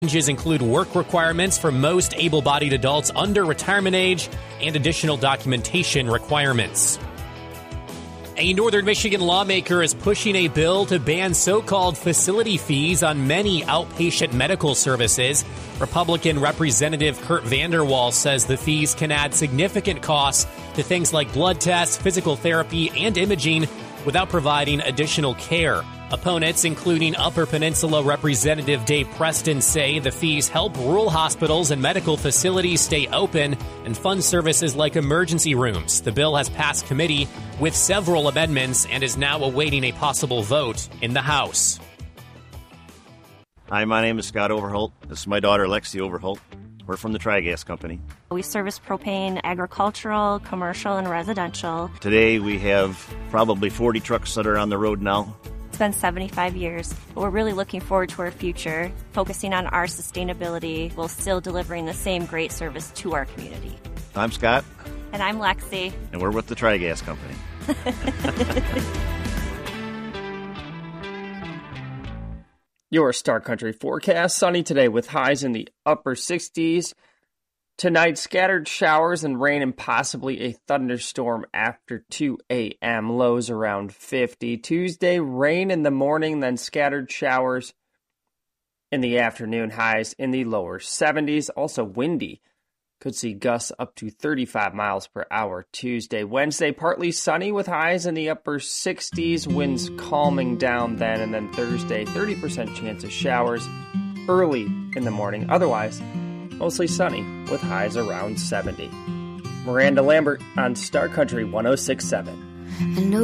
Changes include work requirements for most able-bodied adults under retirement age and additional documentation requirements. A Northern Michigan lawmaker is pushing a bill to ban so-called facility fees on many outpatient medical services. Republican Representative Kurt Vanderwall says the fees can add significant costs to things like blood tests, physical therapy, and imaging without providing additional care. Opponents, including Upper Peninsula Representative Dave Preston, say the fees help rural hospitals and medical facilities stay open and fund services like emergency rooms. The bill has passed committee with several amendments and is now awaiting a possible vote in the House. Hi, my name is Scott Overholt. This is my daughter, Lexi Overholt. We're from the Tri-Gas Company. We service propane, agricultural, commercial, and residential. Today we have probably 40 trucks that are on the road now. It's been 75 years. We're really looking forward to our future, focusing on our sustainability while still delivering the same great service to our community. I'm Scott. And I'm Lexi. And we're with the Tri-Gas Company. Your Star Country forecast, sunny today with highs in the upper 60s. Tonight, scattered showers and rain and possibly a thunderstorm after 2 a.m., lows around 50. Tuesday, rain in the morning, then scattered showers in the afternoon, highs in the lower 70s. Also windy. Could see gusts up to 35 miles per hour Tuesday. Wednesday, partly sunny with highs in the upper 60s. Winds calming down then. And then Thursday, 30% chance of showers early in the morning. Otherwise, mostly sunny with highs around 70. Miranda Lambert on Star Country 106.7.